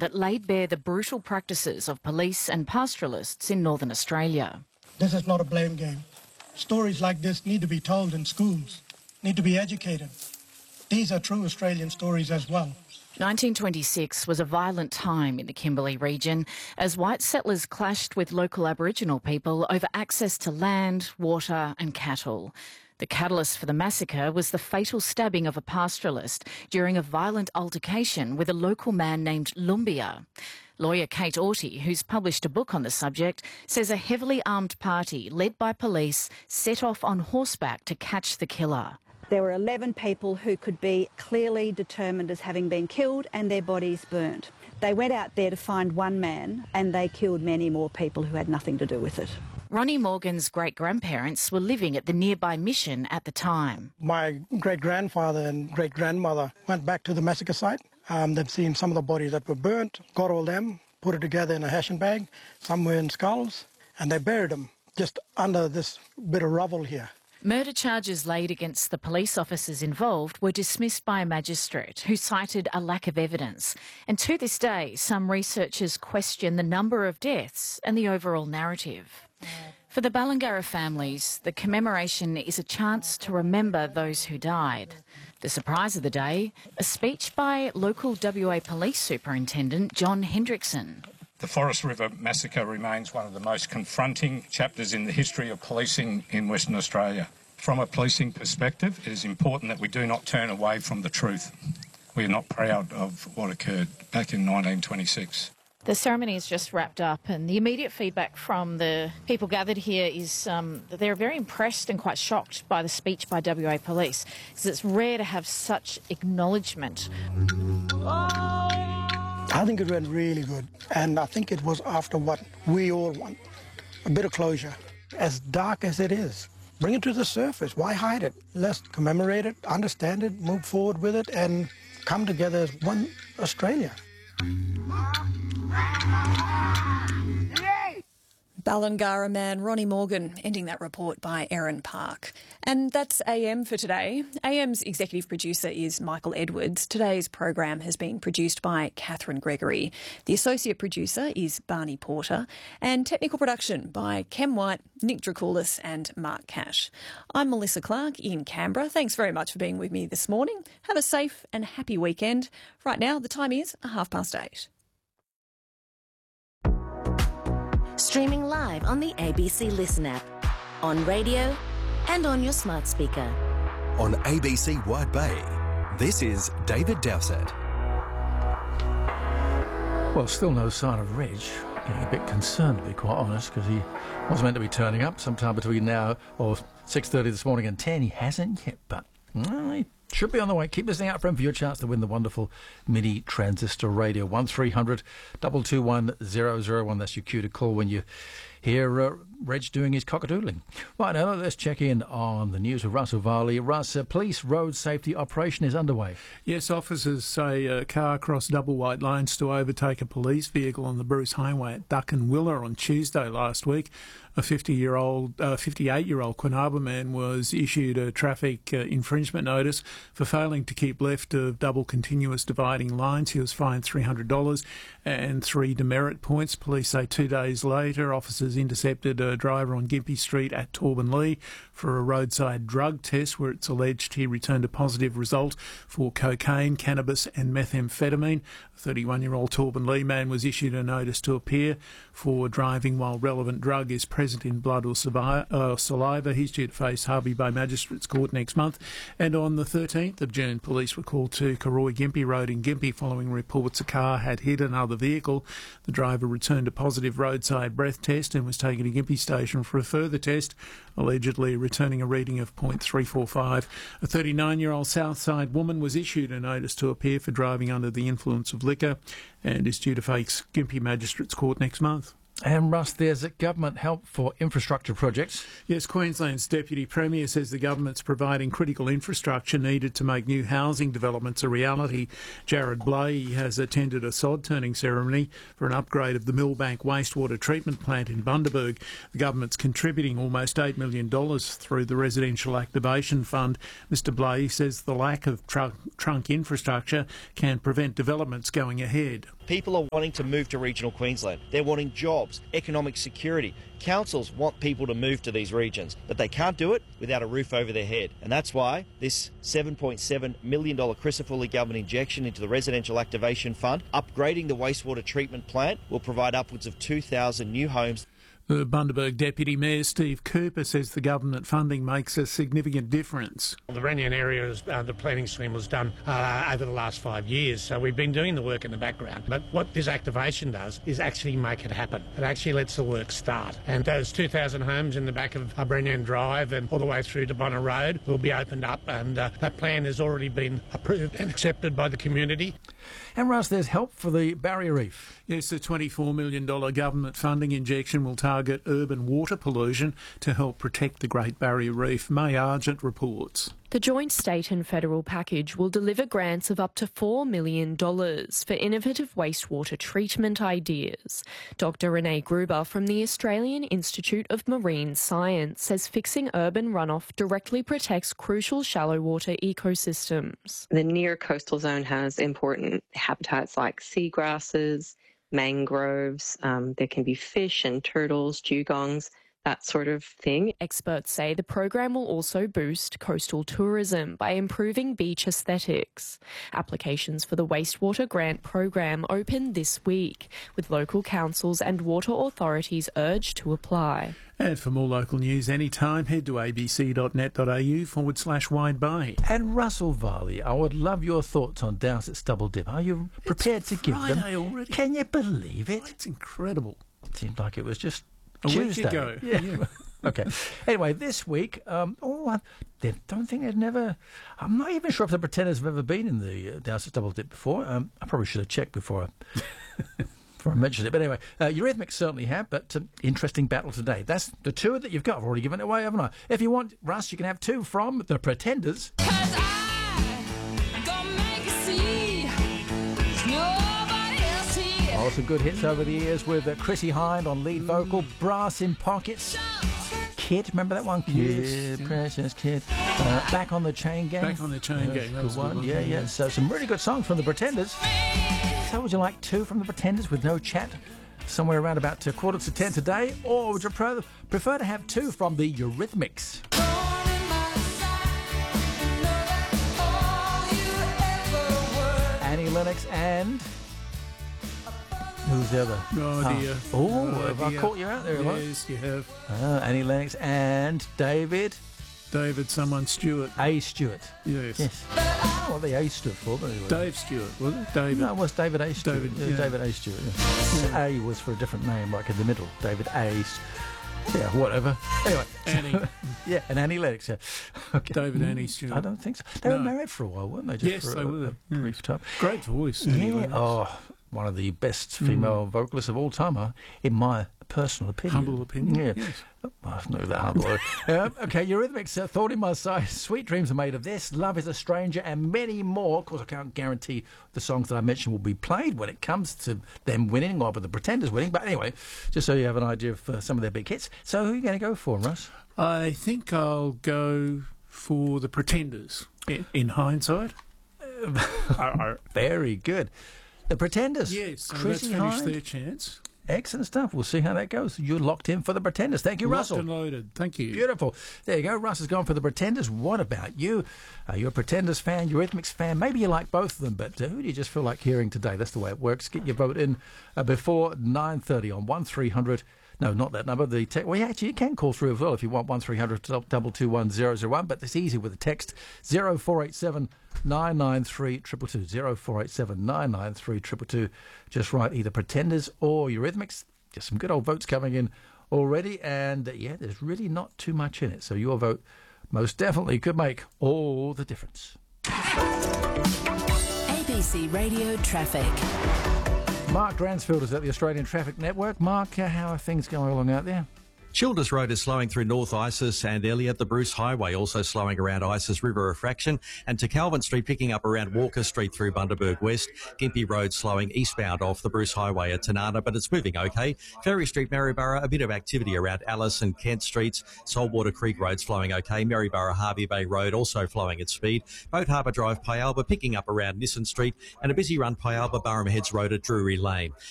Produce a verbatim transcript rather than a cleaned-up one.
that laid bare the brutal practices of police and pastoralists in Northern Australia. This is not a blame game. Stories like this need to be told in schools, need to be educated. These are true Australian stories as well. nineteen twenty-six was a violent time in the Kimberley region as white settlers clashed with local Aboriginal people over access to land, water and cattle. The catalyst for the massacre was the fatal stabbing of a pastoralist during a violent altercation with a local man named Lumbia. Lawyer Kate Aughty, who's published a book on the subject, says a heavily armed party led by police set off on horseback to catch the killer. There were eleven people who could be clearly determined as having been killed and their bodies burnt. They went out there to find one man and they killed many more people who had nothing to do with it. Ronnie Morgan's great-grandparents were living at the nearby mission at the time. My great-grandfather and great-grandmother went back to the massacre site. Um, they've seen some of the bodies that were burnt, got all them, put it together in a hashing bag, some were in skulls, and they buried them just under this bit of rubble here. Murder charges laid against the police officers involved were dismissed by a magistrate who cited a lack of evidence. And to this day, some researchers question the number of deaths and the overall narrative. For the Ballangara families, the commemoration is a chance to remember those who died. The surprise of the day, a speech by local W A Police Superintendent John Hendrickson. The Forest River Massacre remains one of the most confronting chapters in the history of policing in Western Australia. From a policing perspective, it is important that we do not turn away from the truth. We are not proud of what occurred back in nineteen twenty-six. The ceremony is just wrapped up, and the immediate feedback from the people gathered here is um, that they're very impressed and quite shocked by the speech by W A Police, because it's rare to have such acknowledgement. I think it went really good, and I think it was after what we all want, a bit of closure. As dark as it is, bring it to the surface. Why hide it? Let's commemorate it, understand it, move forward with it, and come together as one Australia. Ballangara man Ronnie Morgan ending that report by Erin Park. And that's A M for today. A M's executive producer is Michael Edwards. Today's program has been produced by Catherine Gregory. The associate producer is Barney Porter. And technical production by Kem White, Nick Dracoulis and Mark Cash. I'm Melissa Clark in Canberra. Thanks very much for being with me this morning. Have a safe and happy weekend. Right now, the time is half past eight. Streaming live on the A B C Listen app, on radio and on your smart speaker. On A B C Wide Bay, this is David Dowsett. Well, still no sign of Reg. Getting a bit concerned, to be quite honest, because he was meant to be turning up sometime between now or six thirty this morning and ten. He hasn't yet, but well, he should be on the way. Keep listening out for him for your chance to win the wonderful mini transistor radio. one three hundred two two one zero zero one. That's your cue to call when you hear uh, Reg doing his cockadoodling. Right now, let's check in on the news with Russ O'Varley. Russ, a police road safety operation is underway. Yes, officers say a car crossed double white lines to overtake a police vehicle on the Bruce Highway at Duckenwilla on Tuesday last week. A fifty-year-old, uh, fifty-eight-year-old Quinaba man was issued a traffic uh, infringement notice for failing to keep left of double continuous dividing lines. He was fined three hundred dollars and three demerit points. Police say two days later, officers intercepted a driver on Gympie Street at Torbanlea for a roadside drug test where it's alleged he returned a positive result for cocaine, cannabis and methamphetamine. A thirty-one-year-old Torbanlea man was issued a notice to appear for driving while relevant drug is present in blood or saliva. He's due to face Harvey Bay Magistrates Court next month. And on the thirteenth of June, police were called to Karoi Gympie Road in Gympie following reports a car had hit another vehicle. The driver returned a positive roadside breath test and was taken to Gympie Station for a further test, allegedly returning a reading of point three four five. A thirty-nine-year-old Southside woman was issued a notice to appear for driving under the influence of liquor and is due to face Gympie Magistrates Court next month. And Russ, there's government help for infrastructure projects. Yes, Queensland's Deputy Premier says the government's providing critical infrastructure needed to make new housing developments a reality. Jared Blahey has attended a sod-turning ceremony for an upgrade of the Millbank wastewater treatment plant in Bundaberg. The government's contributing almost eight million dollars through the Residential Activation Fund. Mister Blahey says the lack of trunk, trunk infrastructure can prevent developments going ahead. People are wanting to move to regional Queensland. They're wanting jobs, economic security. Councils want people to move to these regions, but they can't do it without a roof over their head. And that's why this seven point seven million dollars Crisafulli government injection into the Residential Activation Fund, upgrading the wastewater treatment plant, will provide upwards of two thousand new homes. The Bundaberg Deputy Mayor Steve Cooper says the government funding makes a significant difference. The Ranyan area, uh, the planning scheme was done uh, over the last five years, so we've been doing the work in the background. But what this activation does is actually make it happen. It actually lets the work start. And those two thousand homes in the back of uh, Ranyan Drive and all the way through to Bonner Road will be opened up, and uh, that plan has already been approved and accepted by the community. And Russ, there's help for the Barrier Reef. Yes, the twenty-four million dollars government funding injection will target urban water pollution to help protect the Great Barrier Reef. May Argent reports. The joint state and federal package will deliver grants of up to four million dollars for innovative wastewater treatment ideas. Doctor Renee Gruber from the Australian Institute of Marine Science says fixing urban runoff directly protects crucial shallow water ecosystems. The near coastal zone has important habitats like seagrasses, mangroves, um, there can be fish and turtles, dugongs, that sort of thing. Experts say the program will also boost coastal tourism by improving beach aesthetics. Applications for the wastewater grant program open this week, with local councils and water authorities urged to apply. And for more local news anytime, head to abc.net.au forward slash Wide Bay. And Russell Varley, I would love your thoughts on Dowsett's Double Dip. Are you prepared it's to give Friday them? Already. Can you believe it? Oh, it's incredible. It seemed like it was just A Tuesday. week ago. Yeah. yeah. Okay. Anyway, this week, um, oh, I they don't think they've never. I'm not even sure if the Pretenders have ever been in the uh, Dowsett's Double Dip before. Um, I probably should have checked before I, before I mentioned it. But anyway, uh, Eurythmics certainly have, but um, interesting battle today. That's the two that you've got. I've already given it away, haven't I? If you want, Russ, you can have two from the Pretenders. Oh, some good hits over the years with uh, Chrissie Hynde on lead vocal, Brass in Pockets. Kid, remember that one? Kid, Yes, yeah. Precious Kid. Uh, Back on the Chain Gang. Back on the Chain Uh, Gang, that good was a good one. one, Yeah, yeah. yeah. So some really good songs from the Pretenders. So would you like two from the Pretenders with no chat? Somewhere around about uh, quarter to ten today? Or would you pro- prefer to have two from the Eurythmics? Annie Lennox and... Who's the other? Oh, dear. Oh, Oh, have I dear. caught you out there? have I? Yes, you have. Uh, Annie Lennox and David. David someone Stewart. A. Stewart. Yes. Yes. Oh, what the A stood for, but anyway. Dave Stewart, was it? David. No, it was David A. Stewart. David, yeah, yeah. David A. Stewart. Yeah. A was for a different name, like in the middle. David A. S- Yeah, whatever. Anyway. Annie. Yeah, and Annie Lennox. Yeah. Okay. David Annie Stewart. I don't think so. They No. were married for a while, weren't they? Just Yes, for they a, were. a brief time. Great voice. Yeah. Anyway. Oh, one of the best female vocalists of all time, uh, in my personal opinion. Humble opinion. Yeah. Yes. Oh, I don't know that humble. uh, okay, Eurythmics, uh, Thought in My Sight, Sweet Dreams Are Made of This, Love is a Stranger, and many more. Of course, I can't guarantee the songs that I mentioned will be played when it comes to them winning or the Pretenders winning. But anyway, just so you have an idea of uh, some of their big hits. So who are you going to go for, Russ? I think I'll go for the Pretenders in, in hindsight. Very good. The Pretenders. Yes, so Chrissie that's finished Hynde. their chance. Excellent stuff. We'll see how that goes. You're locked in for the Pretenders. Thank you, Locked Russell. and loaded. Thank you. Beautiful. There you go. Russ has gone for the Pretenders. What about you? Uh, you're a Pretenders fan, Eurythmics fan. Maybe you like both of them, but uh, who do you just feel like hearing today? That's the way it works. Get your vote in uh, before nine thirty on one three hundred. No, not that number. The te- well, actually, you can call through as well if you want one three hundred two two one zero zero one, but it's easy with the text zero four eight seven nine nine three two two two. zero four eight seven nine nine three two two two. Just write either Pretenders or Eurythmics. Just some good old votes coming in already, and uh, yeah, there's really not too much in it. So your vote most definitely could make all the difference. A B C Radio Traffic. Mark Dransfield is at the Australian Traffic Network. Mark, uh, how are things going along out there? Childers Road is slowing through North Isis and Elliott. The Bruce Highway also slowing around Isis River Refraction, and to Calvin Street picking up around Walker Street through Bundaberg West. Gympie Road slowing eastbound off the Bruce Highway at Tanana, but it's moving okay. Ferry Street, Maryborough, a bit of activity around Alice and Kent Streets. Saltwater Creek Road's flowing okay. Maryborough Harvey Bay Road also flowing at speed. Boat Harbour Drive, Pyalba picking up around Nissen Street, and a busy run Pyalba Burham Heads Road at Drury Lane.